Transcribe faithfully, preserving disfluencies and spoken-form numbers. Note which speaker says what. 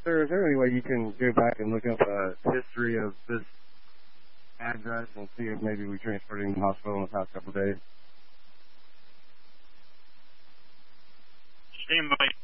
Speaker 1: Sir, is there any way you can go back and look up a history of this address and see if maybe we transferred him to the hospital in the past couple of days?
Speaker 2: Stand by.